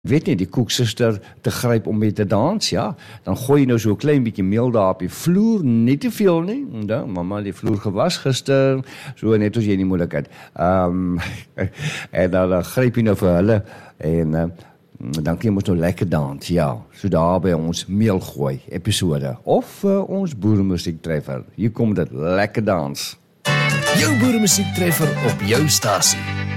weet nie, die koeksuster te gryp om mee te dans, ja, dan gooi jy nou so 'n klein bietjie meel daar op die vloer, nie te veel nie, dan, mamma het die vloer gewas gister, so net as jy nie moeilikheid, en dan gryp jy nou vir hulle, en dan kan jy mos nou lekker dans, ja, so daar by ons meelgooi episode, of ons boeremusiek treffer, hier kom dit, lekker dans. Jou boeremusiek treffer op jou stasie.